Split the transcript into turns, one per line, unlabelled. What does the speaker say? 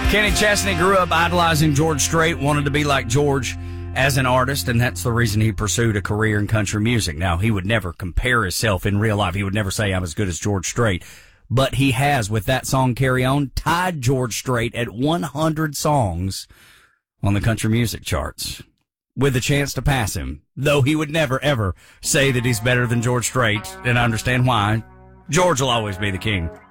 Kenny Chesney grew up idolizing George Strait, wanted to be like George as an artist, and that's the reason he pursued a career in country music. Now, he would never compare himself in real life. He would never say, I'm as good as George Strait. But he has, with that song, Carry On, tied George Strait at 100 songs on the country music charts, with a chance to pass him, though he would never, ever say that he's better than George Strait, and I understand why. George will always be the king.